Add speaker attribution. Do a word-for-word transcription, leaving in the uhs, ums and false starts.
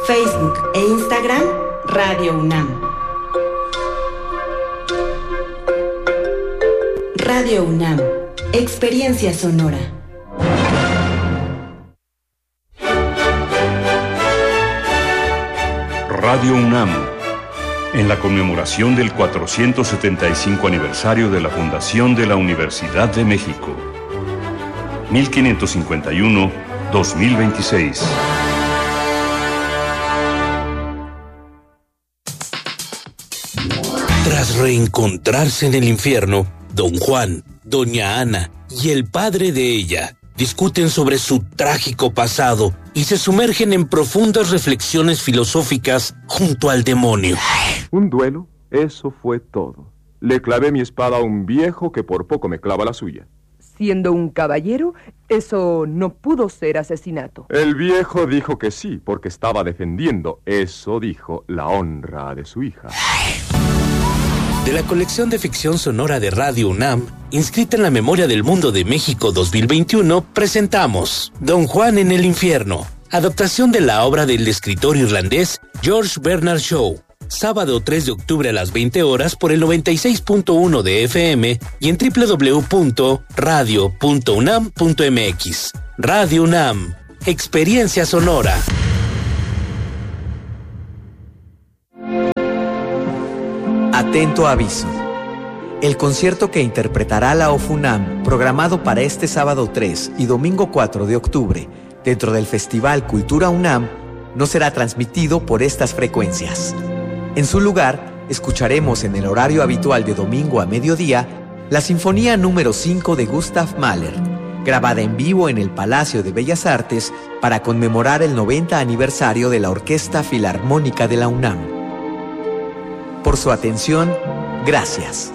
Speaker 1: Facebook e Instagram, Radio UNAM. Radio UNAM, experiencia sonora.
Speaker 2: Radio UNAM, en la conmemoración del cuatrocientos setenta y cinco aniversario de la fundación de la Universidad de México. mil quinientos cincuenta y uno a dos mil veintiséis.
Speaker 3: Tras reencontrarse en el infierno, Don Juan, Doña Ana y el padre de ella discuten sobre su trágico pasado y se sumergen en profundas reflexiones filosóficas junto al demonio.
Speaker 4: ¿Un duelo? Eso fue todo. Le clavé mi espada a un viejo que por poco me clava la suya.
Speaker 5: Siendo un caballero, eso no pudo ser asesinato.
Speaker 4: El viejo dijo que sí, porque estaba defendiendo, eso dijo, la honra de su hija.
Speaker 3: De la colección de ficción sonora de Radio UNAM, inscrita en la Memoria del Mundo de México dos mil veintiuno, presentamos Don Juan en el infierno, adaptación de la obra del escritor irlandés George Bernard Shaw. Sábado tres de octubre a las veinte horas por el noventa y seis punto uno de F M y en doble u doble u doble u punto radio punto unam punto m x. Radio UNAM, experiencia sonora.
Speaker 6: Atento aviso. El concierto que interpretará la OFUNAM, programado para este sábado tres y domingo cuatro de octubre, dentro del Festival Cultura UNAM, no será transmitido por estas frecuencias. En su lugar, escucharemos en el horario habitual de domingo a mediodía la Sinfonía número cinco de Gustav Mahler, grabada en vivo en el Palacio de Bellas Artes para conmemorar el noventa aniversario de la Orquesta Filarmónica de la UNAM. Por su atención, gracias.